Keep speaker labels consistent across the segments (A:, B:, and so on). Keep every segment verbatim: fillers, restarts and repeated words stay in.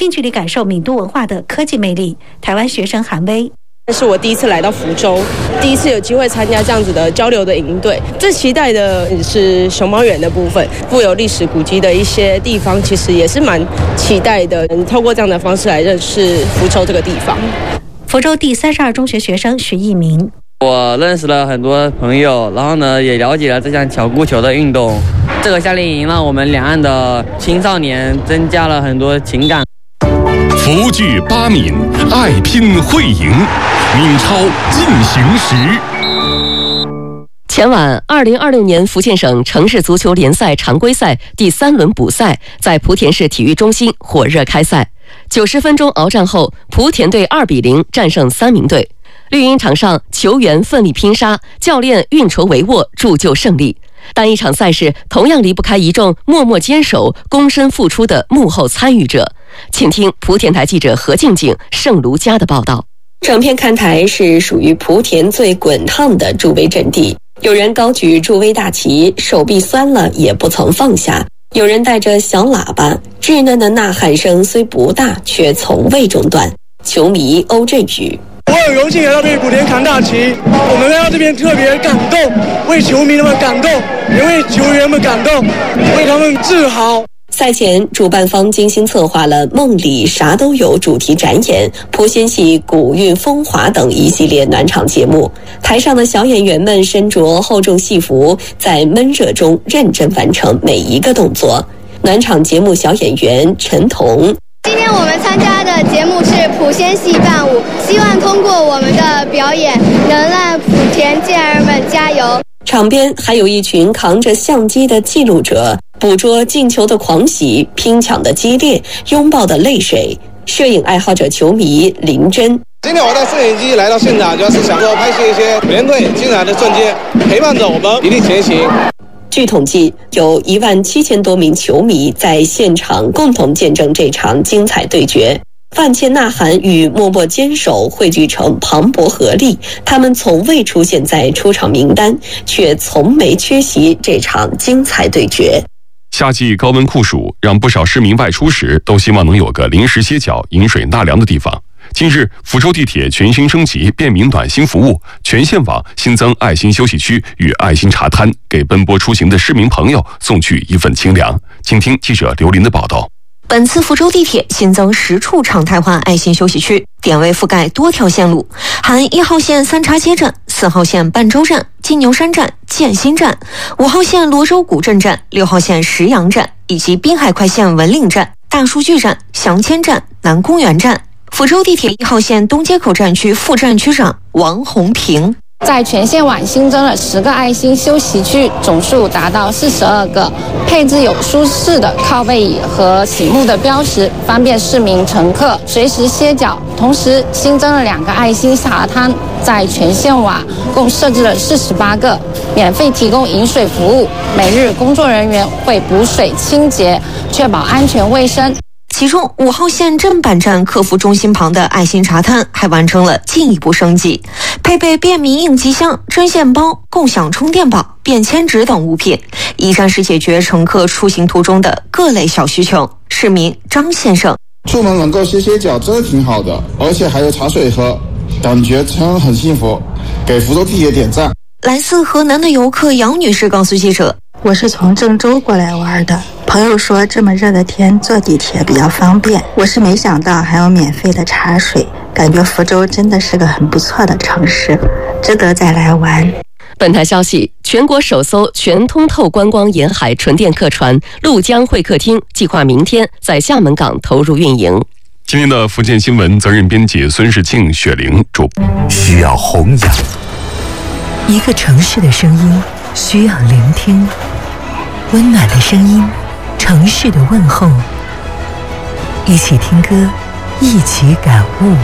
A: 近距离感受闽都文化的科技魅力。台湾学生韩威。
B: 这是我第一次来到福州，第一次有机会参加这样子的交流的营队。最期待的是熊猫园的部分，富有历史古迹的一些地方，其实也是蛮期待的。透过这样的方式来认识福州这个地方。
A: 福州第三十二中学学生徐一鸣，
C: 我认识了很多朋友，然后呢，也了解了这项巧固球的运动。这个夏令营让我们两岸的青少年增加了很多情感。
D: 福聚八闽，爱拼会赢，闽超进行时。
E: 前晚，二零二六年福建省城市足球联赛常规赛第三轮补赛在莆田市体育中心火热开赛。九十分钟鏖战后，莆田队二比零战胜三明队。绿茵场上，球员奋力拼杀，教练运筹帷幄，铸就胜利。但一场赛事同样离不开一众默默坚守、躬身付出的幕后参与者。请听莆田台记者何静静、盛卢佳的报道。
F: 整片看台是属于莆田最滚烫的助威阵地，有人高举助威大旗，手臂酸了也不曾放下；有人带着小喇叭，稚嫩的呐喊声虽不大，却从未中断。球迷欧振宇。
G: 我很荣幸来到这里莆田扛大旗，我们来到这边特别感动，为球迷们感动，也为球员们感动，为他们自豪。
F: 赛前，主办方精心策划了梦里啥都有主题展演、莆仙戏、古韵风华等一系列暖场节目。台上的小演员们身着厚重戏服，在闷热中认真完成每一个动作。暖场节目小演员陈彤。
H: 今天我们参加的节目是莆仙戏伴舞，希望通过我们的表演能让莆田健儿们加油。
F: 场边还有一群扛着相机的记录者，捕捉进球的狂喜、拼抢的激烈、拥抱的泪水。摄影爱好者球迷林真。
I: 今天我带摄影机来到现场，主要是想说拍摄一些莆田队精彩的瞬间，陪伴着我们一力前行。
F: 据统计，有一万七千多名球迷在现场共同见证这场精彩对决。万千呐喊与默默坚守汇聚成磅礴合力，他们从未出现在出场名单，却从没缺席这场精彩对决。
D: 夏季高温酷暑，让不少市民外出时都希望能有个临时歇脚、饮水纳凉的地方。近日，福州地铁全新升级便民暖心服务，全线网新增爱心休息区与爱心茶摊，给奔波出行的市民朋友送去一份清凉。请听记者刘林的报道。
J: 本次福州地铁新增十处常态化爱心休息区，点位覆盖多条线路，含一号线三叉街站、四号线半洲站、金牛山站、建新站，五号线罗州古镇站、六号线石阳站，以及滨海快线文岭站、大数据站、祥谦站、南公园站。福州地铁一号线东街口站区副站区长王红平。
K: 在全线网新增了十个爱心休息区，总数达到四十二个，配置有舒适的靠背椅和醒目的标识，方便市民乘客随时歇脚。同时新增了两个爱心茶摊，在全线网共设置了四十八个，免费提供饮水服务，每日工作人员会补水清洁，确保安全卫生。
J: 其中五号线镇板站客服中心旁的爱心茶摊还完成了进一步升级，配备便民应急箱、针线包、共享充电宝、便签纸等物品，一站式解决乘客出行途中的各类小需求。市民张先生：
L: 出门能够歇歇脚真的挺好的，而且还有茶水喝，感觉真很幸福，给福州地铁点赞。
J: 来自河南的游客杨女士告诉记者：
M: 我是从郑州过来玩的，朋友说这么热的天坐地铁比较方便，我是没想到还有免费的茶水，感觉福州真的是个很不错的城市，值得再来玩。
E: 本台消息，全国首艘全通透观光沿海纯电客船陆江会客厅计划明天在厦门港投入运营。
D: 今天的福建新闻责任编辑孙世庆、雪玲主。
N: 需要弘扬
O: 一个城市的声音，需要聆听温暖的声音，城市的问候，一起听歌，一起感悟。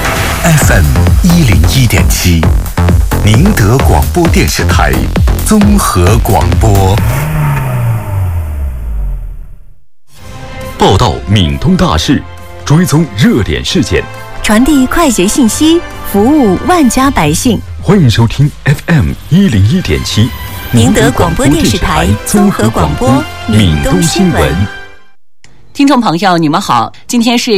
N: F M 一零一点七，宁德广播电视台综合广播，
D: 报道闽东大事，追踪热点事件，
O: 传递快捷信息，服务万家百姓。
D: 欢迎收听 F M 一零一点七，
O: 宁德广播电视台综合广播闽东新闻。
E: 听众朋友，你们好，今天是